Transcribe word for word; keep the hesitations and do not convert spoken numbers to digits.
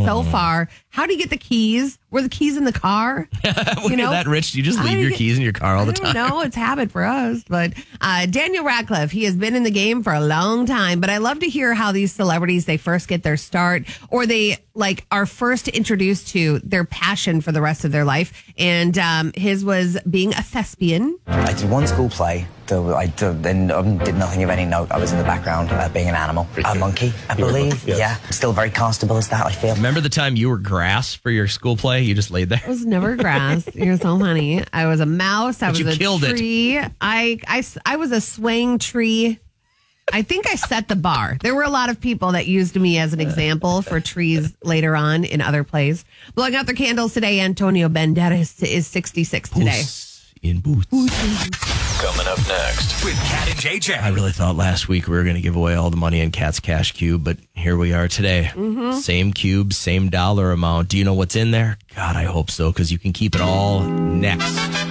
so far. How do you get the keys? Were the keys in the car? When you know? You're that rich, do you just leave I, your keys in your car all the time? No, it's habit for us. But uh, Daniel Radcliffe, he has been in the game for a long time. But I love to hear how these celebrities, they first get their start, or they like are first introduced to their passion for the rest of their life. And um, his was being a thespian. I did one school play. So I did, and um, did nothing of any note. I was in the background uh, being an animal. A monkey, I believe. Monkey, yes. Yeah. Still very castable as that, I feel. Remember the time you were grass for your school play? You just laid there? I was never grass. You're so funny. I was a mouse. I but was you a killed tree. It. I, I, I was a swaying tree. I think I set the bar. There were a lot of people that used me as an example for trees later on in other plays. Blowing out their candles today, Antonio Banderas is sixty-six today. Puss in boots. Coming up next with Cat and J J. I really thought last week we were going to give away all the money in Cat's Cash Cube, but here we are today. Mm-hmm. Same cube, same dollar amount. Do you know what's in there? God, I hope so, because you can keep it all next.